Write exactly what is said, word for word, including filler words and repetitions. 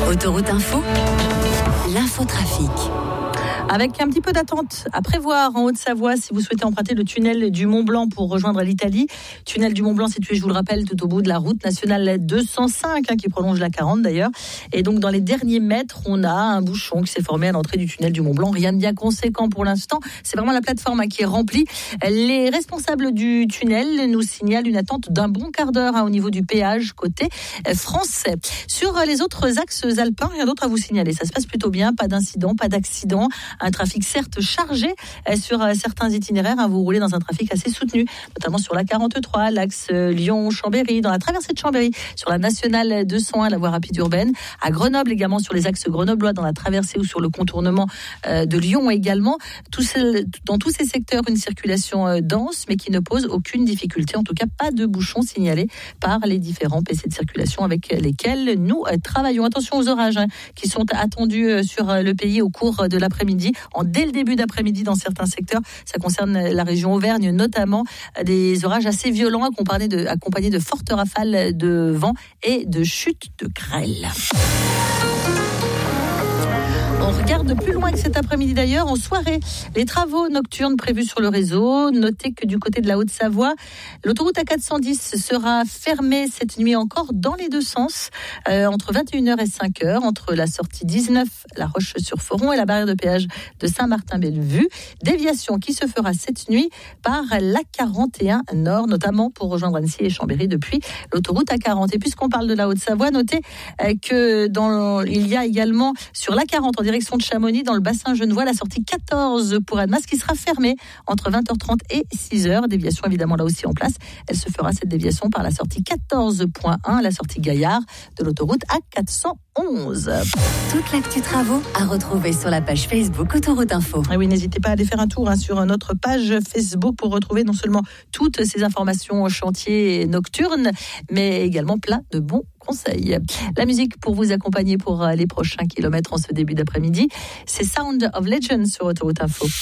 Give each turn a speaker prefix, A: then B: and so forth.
A: Autoroute Info, l'infotrafic.
B: Avec un petit peu d'attente à prévoir en Haute-Savoie si vous souhaitez emprunter le tunnel du Mont-Blanc pour rejoindre l'Italie. Tunnel du Mont-Blanc situé, je vous le rappelle, tout au bout de la route nationale deux cent cinq, hein, qui prolonge la quarante d'ailleurs. Et donc dans les derniers mètres, on a un bouchon qui s'est formé à l'entrée du tunnel du Mont-Blanc. Rien de bien conséquent pour l'instant. C'est vraiment la plateforme, hein, qui est remplie. Les responsables du tunnel nous signalent une attente d'un bon quart d'heure, hein, au niveau du péage côté français. Sur les autres axes alpins, rien d'autre à vous signaler. Ça se passe plutôt bien, pas d'incident, pas d'accident. Un trafic certes chargé sur certains itinéraires. Vous roulez dans un trafic assez soutenu, notamment sur la quarante-trois, l'axe Lyon-Chambéry, dans la traversée de Chambéry, sur la nationale deux cent un, la voie rapide urbaine. À Grenoble également, sur les axes grenoblois, dans la traversée ou sur le contournement de Lyon également. Tout ce, dans tous ces secteurs, une circulation dense, mais qui ne pose aucune difficulté. En tout cas, pas de bouchons signalés par les différents P C de circulation avec lesquels nous travaillons. Attention aux orages, hein, qui sont attendus sur le pays au cours de l'après-midi. En dès le début d'après-midi dans certains secteurs, ça concerne la région Auvergne, notamment des orages assez violents accompagnés de, accompagnés de fortes rafales de vent et de chutes de grêle. On regarde plus loin que cet après-midi d'ailleurs, en soirée, les travaux nocturnes prévus sur le réseau. Notez que du côté de la Haute-Savoie, l'autoroute A quatre cent dix sera fermée cette nuit encore dans les deux sens, euh, entre vingt et une heures et cinq heures, entre la sortie dix-neuf, La Roche-sur-Foron, et la barrière de péage de Saint-Martin-Bellevue. Déviation qui se fera cette nuit par l'A quarante et un Nord, notamment pour rejoindre Annecy et Chambéry depuis l'autoroute A quarante. Et puisqu'on parle de la Haute-Savoie, notez euh, que dans, il y a également sur l'A quarante en direction de Chamonix, dans le bassin genevois, la sortie quatorze pour Annemasse qui sera fermée entre vingt heures trente et six heures. Déviation évidemment là aussi en place. Elle se fera, cette déviation, par la sortie quatorze point un, la sortie Gaillard de l'autoroute A quatre cent onze.
A: Toute l'actu travaux à retrouver sur la page Facebook Autoroute Info.
B: Et oui, n'hésitez pas à aller faire un tour, hein, sur notre page Facebook pour retrouver non seulement toutes ces informations au chantier nocturne, mais également plein de bons conseils. La musique pour vous accompagner pour les prochains kilomètres en ce début d'après-midi, c'est Sound of Legend sur Autoroute Info.